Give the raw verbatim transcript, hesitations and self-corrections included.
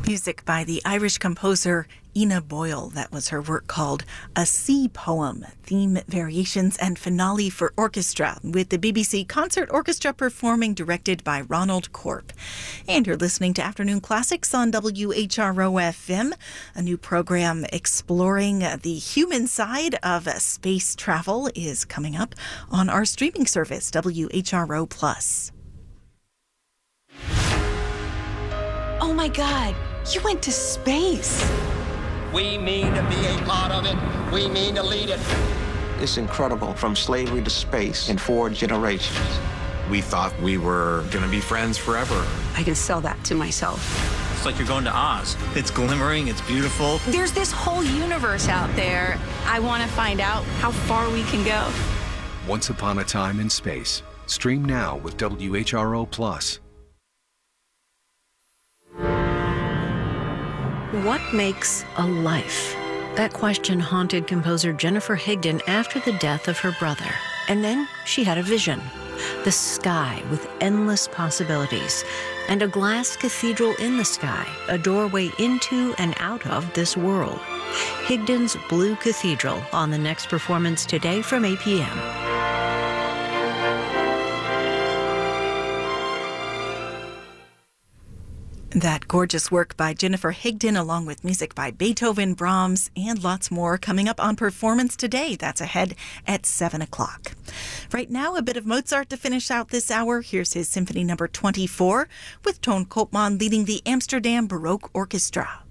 Music by the Irish composer Ina Boyle. That was her work called A Sea Poem, Theme Variations and Finale for Orchestra, with the B B C Concert Orchestra performing, directed by Ronald Corp. And you're listening to Afternoon Classics on W H R O F M, a new program exploring the human side of space travel is coming up on our streaming service, W H R O Plus. Oh my God, you went to space. We mean to be a part of it. We mean to lead it. It's incredible, from slavery to space in four generations. We thought we were going to be friends forever. I can sell that to myself. It's like you're going to Oz. It's glimmering, it's beautiful. There's this whole universe out there. I want to find out how far we can go. Once Upon a Time in Space. Stream now with W H R O Plus. What makes a life? That question haunted composer Jennifer Higdon after the death of her brother. And then she had a vision. The sky with endless possibilities. And a glass cathedral in the sky, a doorway into and out of this world. Higdon's Blue Cathedral on the next performance today from eight p.m. That gorgeous work by Jennifer Higdon, along with music by Beethoven, Brahms, and lots more coming up on Performance Today. That's ahead at seven o'clock. Right now, a bit of Mozart to finish out this hour. Here's his Symphony Number twenty-four, with Toon Koopman leading the Amsterdam Baroque Orchestra.